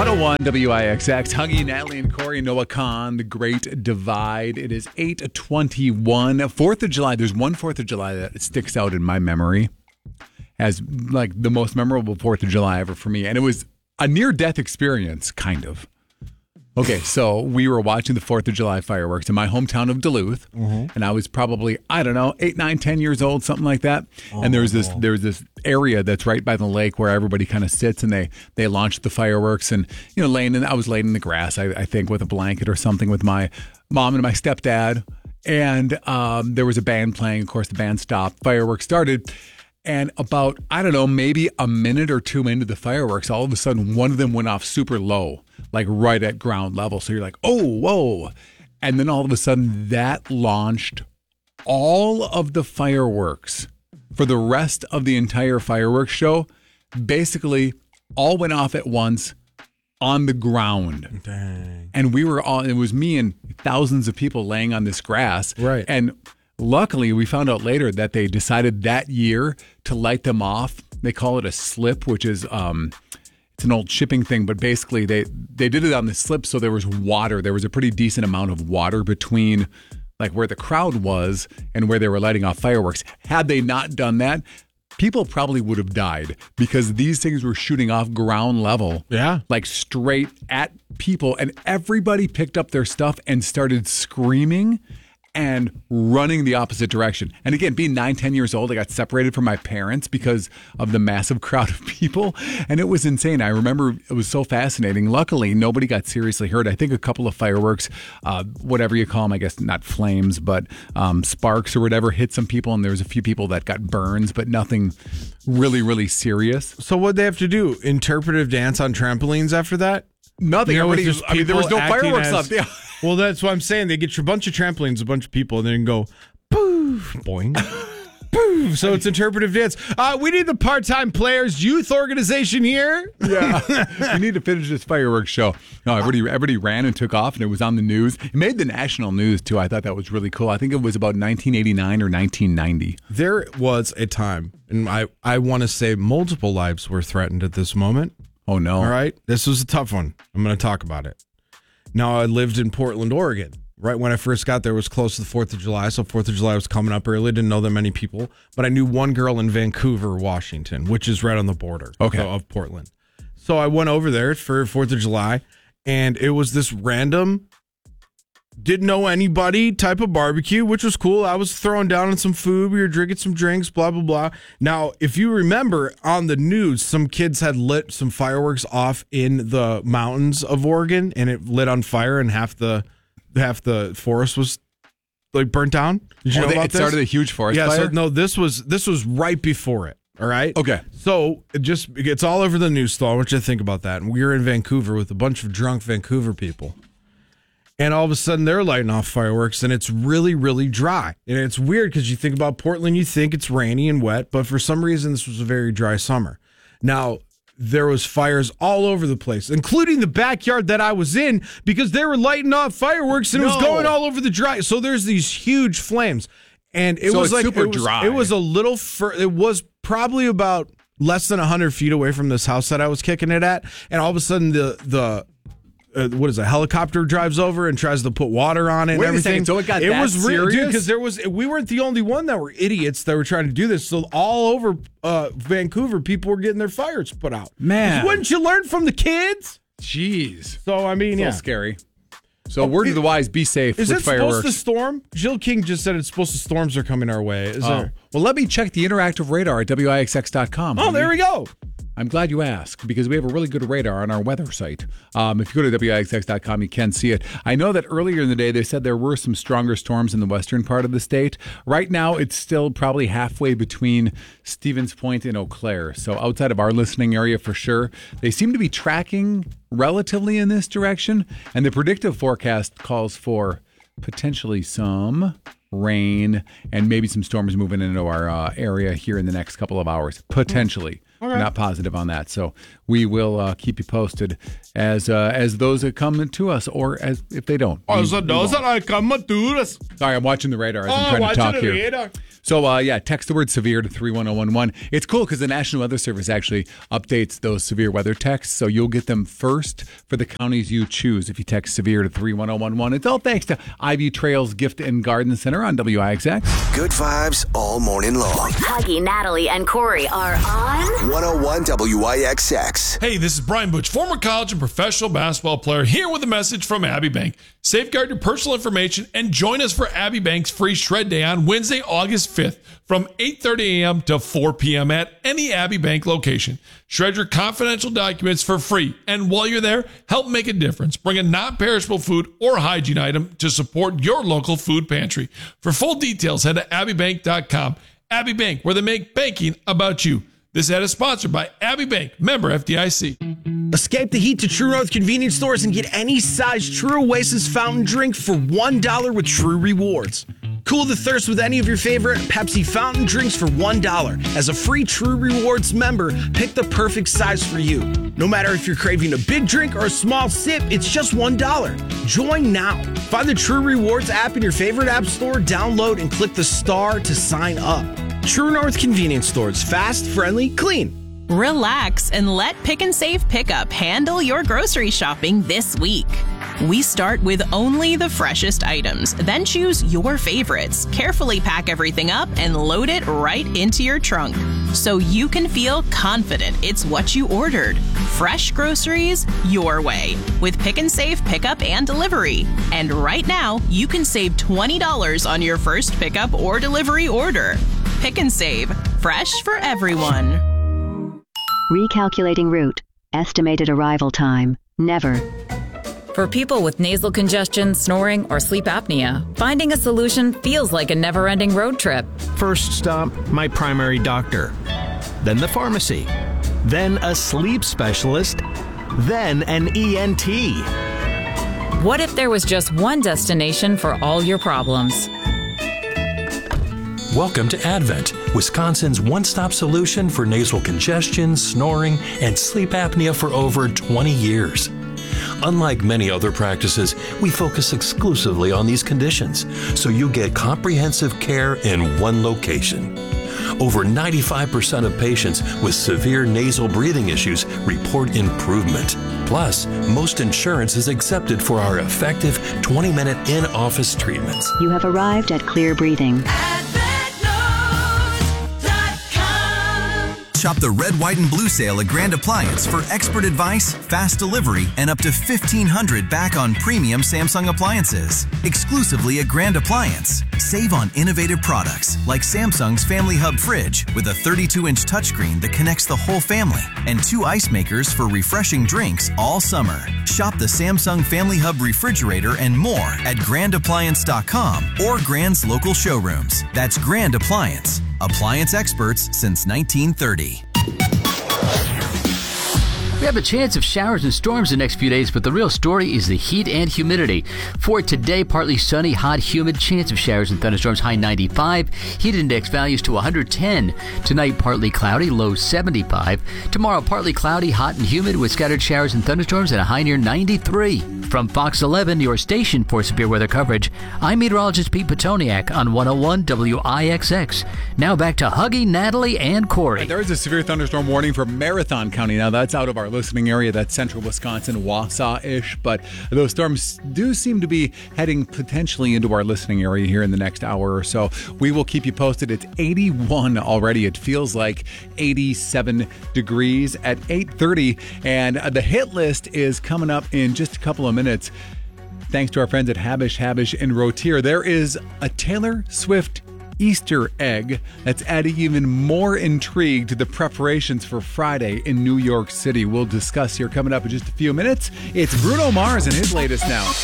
101 WIXX, Huggy, Natalie, and Corey, Noah Khan, The Great Divide. It is 8:21. 4th of July. There's one 4th of July that sticks out in my memory as like the most memorable 4th of July ever for me. And it was a near-death experience, kind of. Okay, so we were watching the 4th of July fireworks in my hometown of Duluth, and I was probably, 8, 9, 10 years old, something like that. And there's this area that's right by the lake where everybody kind of sits, and they launched the fireworks, and I was laying in the grass, I think, with a blanket or something with my mom and my stepdad, and there was a band playing. Of course, the band stopped, fireworks started. And about, maybe a minute or two into the fireworks, all of a sudden, one of them went off super low, like right at ground level. So you're like, oh, whoa. And then all of a sudden, that launched all of the fireworks for the rest of the entire fireworks show. Basically, all went off at once on the ground. Dang. And it was me and thousands of people laying on this grass. Right. And luckily, we found out later that they decided that year to light them off. They call it a slip, which is it's an old shipping thing, but basically they did it on the slip, so there was water. There was a pretty decent amount of water between like where the crowd was and where they were lighting off fireworks. Had they not done that, people probably would have died because these things were shooting off ground level. Yeah. Like straight at people, and everybody picked up their stuff and started screaming and running the opposite direction. And again, being 9, 10 years old, I got separated from my parents because of the massive crowd of people. And it was insane. I remember it was so fascinating. Luckily, nobody got seriously hurt. I think a couple of fireworks, whatever you call them, I guess not flames, but sparks or whatever, hit some people. And there was a few people that got burns, but nothing really, really serious. So what'd they have to do? Interpretive dance on trampolines after that? Nothing. There was no fireworks left. Yeah. Well, that's what I'm saying. They get you a bunch of trampolines, a bunch of people, and then go, poof, boing, poof. So it's interpretive dance. We need the part-time players youth organization here. Yeah. We need to finish this fireworks show. No, everybody ran and took off, and it was on the news. It made the national news, too. I thought that was really cool. I think it was about 1989 or 1990. There was a time, and I want to say multiple lives were threatened at this moment. Oh, no. All right. This was a tough one. I'm going to talk about it. Now, I lived in Portland, Oregon. Right when I first got there, it was close to the 4th of July. So 4th of July was coming up early. Didn't know that many people. But I knew one girl in Vancouver, Washington, which is right on the border of Portland. So I went over there for 4th of July. And it was this random, didn't know anybody type of barbecue, which was cool. I was throwing down on some food. We were drinking some drinks, blah, blah, blah. Now, if you remember on the news, some kids had lit some fireworks off in the mountains of Oregon, and it lit on fire, and half the forest was like burnt down. Did you know about this? It started a huge forest fire? Yeah, so no, this was right before it. All right. Okay. So it's all over the news, though. I want you to think about that. And we were in Vancouver with a bunch of drunk Vancouver people. And all of a sudden, they're lighting off fireworks, and it's really, really dry. And it's weird because you think about Portland, you think it's rainy and wet, but for some reason, this was a very dry summer. Now, there was fires all over the place, including the backyard that I was in, because they were lighting off fireworks, and it was going all over the dry. So there's these huge flames, and it was like super dry. It was a little. It was probably about less than 100 feet away from this house that I was kicking it at, and all of a sudden the helicopter drives over and tries to put water on it and everything. So it was serious? Dude, because we weren't the only one that were idiots that were trying to do this. So all over Vancouver, people were getting their fires put out. Man. Wouldn't you learn from the kids? Jeez. So, I mean, yeah. Scary. So word to the wise, be safe with fireworks. Is it supposed to storm? Jill King just said it's supposed to storms are coming our way. Is there? Well, let me check the interactive radar at WIXX.com. Oh, there we go. I'm glad you asked because we have a really good radar on our weather site. If you go to WIXX.com, you can see it. I know that earlier in the day, they said there were some stronger storms in the western part of the state. Right now, it's still probably halfway between Stevens Point and Eau Claire. So outside of our listening area for sure, they seem to be tracking relatively in this direction. And the predictive forecast calls for potentially some rain and maybe some storms moving into our area here in the next couple of hours. Potentially. Okay. Not positive on that. So we will keep you posted as those that come to us or as if they don't. As those that come to us. Sorry, I'm watching the radar as I'm trying to talk here. So, text the word severe to 31011. It's cool because the National Weather Service actually updates those severe weather texts, so you'll get them first for the counties you choose if you text severe to 31011. It's all thanks to Ivy Trails Gift and Garden Center on WIXX. Good vibes all morning long. Huggy, Natalie, and Corey are on 101 WIXX. Hey, this is Brian Butch, former college and professional basketball player, here with a message from Abbey Bank. Safeguard your personal information and join us for Abbey Bank's free shred day on Wednesday, August 5th from 8:30 a.m. to 4 p.m. at any Abbey Bank location. Shred your confidential documents for free. And while you're there, help make a difference. Bring a non-perishable food or hygiene item to support your local food pantry. For full details, head to abbeybank.com. Abbey Bank, where they make banking about you. This ad is sponsored by Abbey Bank, member FDIC. Escape the heat to True North convenience stores and get any size True Oasis fountain drink for $1 with True Rewards. Cool the thirst with any of your favorite Pepsi fountain drinks for $1. As a free True Rewards member, pick the perfect size for you. No matter if you're craving a big drink or a small sip, it's just $1. Join now. Find the True Rewards app in your favorite app store, download, and click the star to sign up. True North convenience stores. Fast, friendly, clean. Relax and let Pick and Save Pickup handle your grocery shopping this week. We start with only the freshest items, then choose your favorites, carefully pack everything up, and load it right into your trunk so you can feel confident it's what you ordered. Fresh groceries your way with Pick and Save Pickup and Delivery. And right now, you can save $20 on your first pickup or delivery order. Pick and Save, fresh for everyone. Recalculating route. Estimated arrival time. Never. For people with nasal congestion, snoring, or sleep apnea, finding a solution feels like a never-ending road trip. First stop, my primary doctor. Then the pharmacy. Then a sleep specialist. Then an ENT. What if there was just one destination for all your problems? Welcome to Advent, Wisconsin's one-stop solution for nasal congestion, snoring, and sleep apnea for over 20 years. Unlike many other practices, we focus exclusively on these conditions, so you get comprehensive care in one location. Over 95% of patients with severe nasal breathing issues report improvement. Plus, most insurance is accepted for our effective 20-minute in-office treatments. You have arrived at Clear Breathing. Shop the Red, White, and Blue sale at Grand Appliance for expert advice, fast delivery, and up to $1,500 back on premium Samsung appliances. Exclusively at Grand Appliance. Save on innovative products like Samsung's Family Hub fridge with a 32-inch touchscreen that connects the whole family and 2 ice makers for refreshing drinks all summer. Shop the Samsung Family Hub refrigerator and more at grandappliance.com or Grand's local showrooms. That's Grand Appliance. Appliance experts since 1930. We have a chance of showers and storms the next few days, but the real story is the heat and humidity. For today, partly sunny, hot, humid, chance of showers and thunderstorms, high 95. Heat index values to 110. Tonight, partly cloudy, low 75. Tomorrow, partly cloudy, hot and humid with scattered showers and thunderstorms and a high near 93. From Fox 11, your station for severe weather coverage, I'm meteorologist Pete Petoniak on 101 WIXX. Now back to Huggy, Natalie, and Corey. There is a severe thunderstorm warning for Marathon County. Now, that's out of our listening area. That's central Wisconsin, Wausau-ish. But those storms do seem to be heading potentially into our listening area here in the next hour or so. We will keep you posted. It's 81 already. It feels like 87 degrees at 8:30. And the hit list is coming up in just a couple of minutes. Thanks to our friends at Habish, and Rotier. There is a Taylor Swift Easter egg that's adding even more intrigue to the preparations for Friday in New York City. We'll discuss here coming up in just a few minutes. It's Bruno Mars and his latest now.